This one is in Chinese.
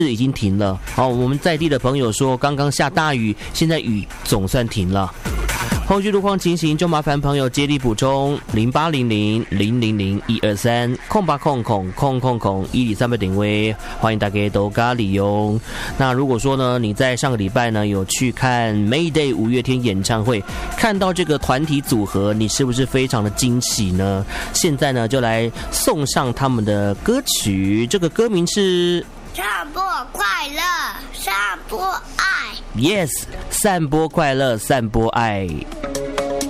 已经停了。好，我们在地的朋友说，刚刚下大雨，现在雨总算停了。后续路况情形就麻烦朋友接力补充0800-000-123-0800-123点位，欢迎大家都加利用。那如果说呢，你在上个礼拜呢有去看 Mayday 五月天演唱会，看到这个团体组合，你是不是非常的惊喜呢？现在呢就来送上他们的歌曲，这个歌名是散播快乐，散播爱。 Yes， 散播快乐，散播爱。